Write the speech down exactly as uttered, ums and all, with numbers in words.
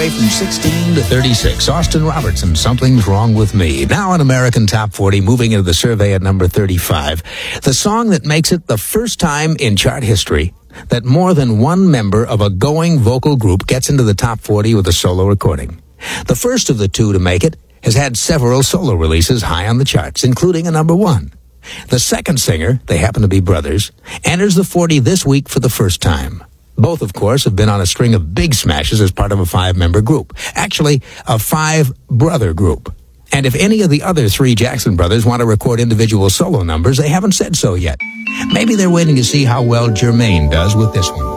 way from sixteen to thirty-six. Austin Robertson, Something's Wrong with Me. Now in American Top forty, moving into the survey at number thirty-five. The song that makes it the first time in chart history that more than one member of a going vocal group gets into the top forty with a solo recording. The first of the two to make it has had several solo releases high on the charts, including a number one. The second singer, they happen to be brothers, enters the forty this week for the first time. Both, of course, have been on a string of big smashes as part of a five-member group. Actually, a five-brother group. And if any of the other three Jackson brothers want to record individual solo numbers, they haven't said so yet. Maybe they're waiting to see how well Jermaine does with this one.